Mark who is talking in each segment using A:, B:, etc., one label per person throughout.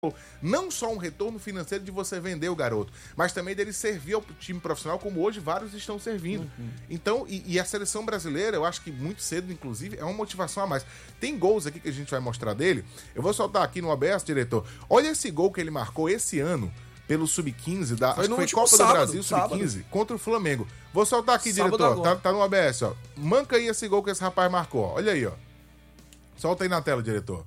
A: não só um retorno financeiro de você vender o garoto, mas também dele servir ao time profissional como hoje vários estão servindo. Então, e a seleção brasileira, eu acho que muito cedo, inclusive, é uma motivação a mais. Tem gols aqui que a gente vai mostrar dele. Eu vou soltar aqui no OBS, diretor. Olha esse gol que ele marcou esse ano pelo Sub-15 da acho que foi Copa do Brasil Sub-15 contra o Flamengo. Vou soltar aqui, diretor. Tá no OBS, ó. Manca aí esse gol que esse rapaz marcou, ó. Olha aí, ó. Solta aí na tela, diretor.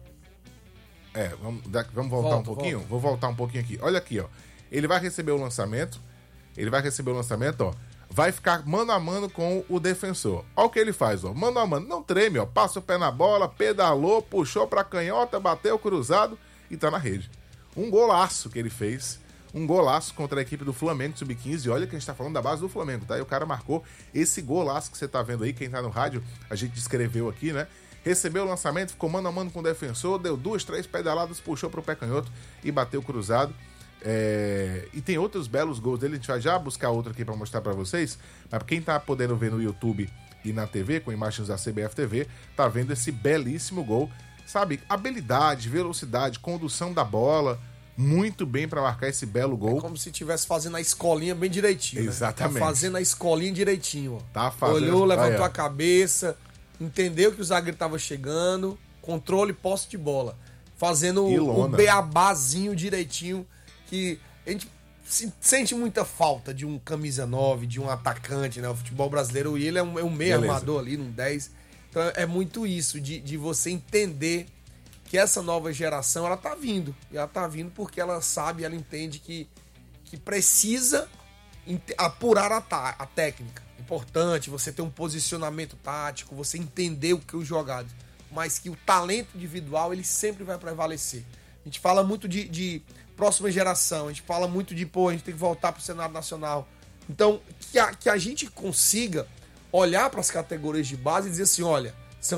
A: Vamos voltar um pouquinho? Volta. Vou voltar um pouquinho aqui. Olha aqui, ó. Ele vai receber o lançamento. Ó. Vai ficar mano a mano com o defensor. Olha o que ele faz, ó. Mano a mano. Não treme, ó. Passa o pé na bola, pedalou, puxou pra canhota, bateu cruzado e tá na rede. Um golaço que ele fez. Um golaço contra a equipe do Flamengo Sub-15. Olha que a gente tá falando da base do Flamengo, tá? E o cara marcou esse golaço que você tá vendo aí. Quem tá no rádio, a gente descreveu aqui, né? Recebeu o lançamento, ficou mano a mano com o defensor, deu 2, 3 pedaladas, puxou pro pé canhoto e bateu cruzado. E tem outros belos gols dele, a gente vai já buscar outro aqui pra mostrar pra vocês, mas quem tá podendo ver no YouTube e na TV, com imagens da CBF TV, tá vendo esse belíssimo gol, sabe? Habilidade, velocidade, condução da bola, muito bem pra marcar esse belo gol.
B: É como se estivesse fazendo a escolinha bem direitinho.
A: Exatamente.
B: Né? Tá fazendo a escolinha direitinho, ó.
A: Tá fazendo.
B: Olhou, levantou a cabeça, entendeu que o zagueiro tava chegando, controle, posse de bola. Fazendo o beabazinho direitinho, que a gente sente muita falta de um camisa 9, de um atacante, né? O futebol brasileiro, e ele é um meio armador ali, num 10. Então é muito isso, de você entender que essa nova geração, ela tá vindo. E ela tá vindo porque ela sabe, ela entende que precisa apurar a técnica. Importante você ter um posicionamento tático, você entender o que os jogados, mas que o talento individual ele sempre vai prevalecer. A gente fala muito de próxima geração, a gente fala muito de a gente tem que voltar para o cenário nacional. Então, que a gente consiga olhar para as categorias de base e dizer assim, olha,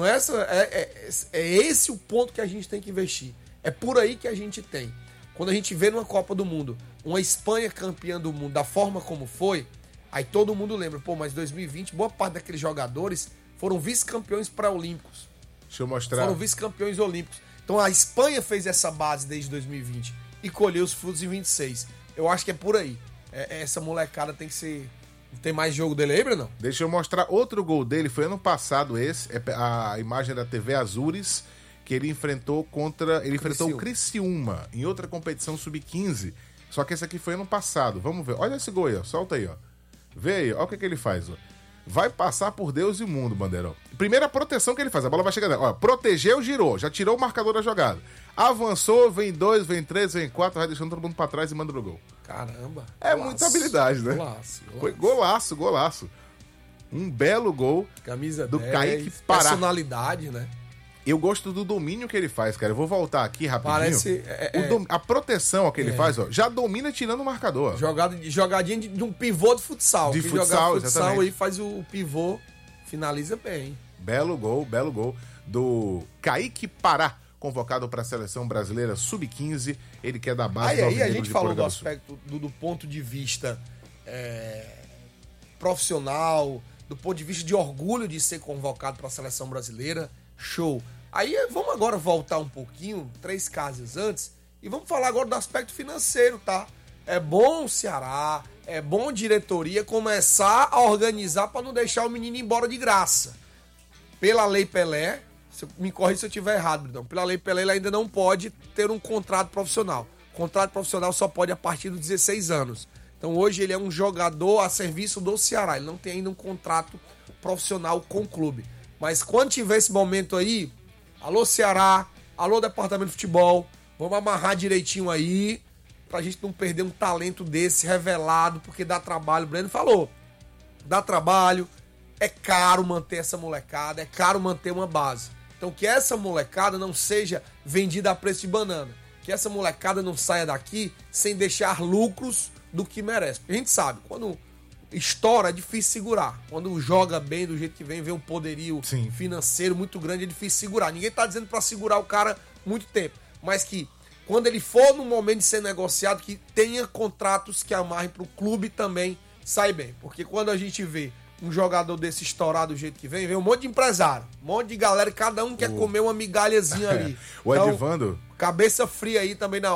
B: é esse o ponto que a gente tem que investir. É por aí que a gente tem. Quando a gente vê numa Copa do Mundo, uma Espanha campeã do mundo da forma como foi, aí todo mundo lembra, mas 2020, boa parte daqueles jogadores foram vice-campeões pré-olímpicos.
A: Deixa eu mostrar.
B: Foram vice-campeões olímpicos. Então a Espanha fez essa base desde 2020 e colheu os frutos em 26. Eu acho que é por aí. Essa molecada tem que ser... Tem mais jogo dele aí, Brunão?
A: Deixa eu mostrar outro gol dele, foi ano passado esse, a imagem da TV Azures, que ele enfrentou enfrentou o Criciúma em outra competição Sub-15. Só que esse aqui foi ano passado. Vamos ver. Olha esse gol aí, ó. Solta aí, ó. Vê aí, olha o que ele faz, ó. Vai passar por Deus e o mundo, Bandeirão. Primeira proteção que ele faz, a bola vai chegando. Ó, protegeu, girou, já tirou o marcador da jogada. Avançou, vem 2, vem 3, vem 4, vai deixando todo mundo pra trás e manda no gol.
B: Caramba.
A: É golaço, muita habilidade, né?
B: Golaço.
A: Foi golaço. Um belo gol
B: camisa
A: do
B: 10,
A: Kaique Pará.
B: Personalidade, né?
A: Eu gosto do domínio que ele faz, cara. Eu vou voltar aqui rapidinho.
B: Parece...
A: A proteção que ele faz, ó, já domina tirando o marcador.
B: Jogadinha de um pivô de futsal.
A: De futsal, exatamente.
B: Aí faz o pivô, finaliza bem.
A: Belo gol do Kaique Pará, convocado para a seleção brasileira Sub-15. Ele que é da base.
B: Aí a gente falou do aspecto do ponto de vista profissional, do ponto de vista de orgulho de ser convocado para a seleção brasileira. Show. Aí vamos agora voltar um pouquinho, 3 casas antes, e vamos falar agora do aspecto financeiro, tá? É bom o Ceará, é bom a diretoria começar a organizar para não deixar o menino ir embora de graça. Pela Lei Pelé, me corrija se eu estiver errado, Bridão, pela Lei Pelé ele ainda não pode ter um contrato profissional. O contrato profissional só pode a partir dos 16 anos. Então hoje ele é um jogador a serviço do Ceará, ele não tem ainda um contrato profissional com o clube. Mas quando tiver esse momento aí, alô Ceará, alô Departamento de Futebol, vamos amarrar direitinho aí, pra gente não perder um talento desse revelado, porque dá trabalho, o Breno falou, dá trabalho, é caro manter essa molecada, é caro manter uma base. Então que essa molecada não seja vendida a preço de banana, que essa molecada não saia daqui sem deixar lucros do que merece. Porque a gente sabe, quando estoura é difícil segurar. Quando joga bem do jeito que vem, vê um poderio financeiro muito grande, é difícil segurar. Ninguém tá dizendo pra segurar o cara muito tempo, mas que quando ele for no momento de ser negociado, que tenha contratos que amarrem pro clube também sai bem. Porque quando a gente vê um jogador desse estourar do jeito que vem um monte de empresário, um monte de galera, cada um quer comer uma migalhazinha ali.
A: O Edivando,
B: cabeça fria aí também na